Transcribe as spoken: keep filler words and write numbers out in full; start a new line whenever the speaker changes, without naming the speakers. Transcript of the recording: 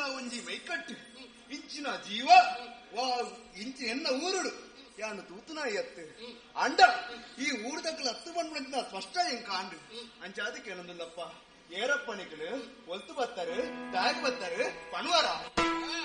ಒಂಜಿ ಮೈಕಟ್ಟು ಇಂಚಿನ ಜೀವ ವಾ ಇಂಚಿ ಎನ್ನ ಊರುಡು ಯಾನು ತೂತುನ ಎತ್ತು ಅಂಡ ಈ ಊರ್ದಕ್ಕಲು ಹತ್ತು ಬಂದ್ಬಿಡ ಸ್ಪಷ್ಟ ಹೆಂಗ್ ಕಾಂಡು ಅಂಚಾದಕ್ಕೆ ಏನೊಂದಿಲ್ಲಪ್ಪ ಏರಪ್ಪನಿಗಳು ಒಲ್ತು ಬತ್ತಾರೆ ಟ್ಯಾಗ್ ಬತ್ತಾರೆ ಪನ್ವಾರ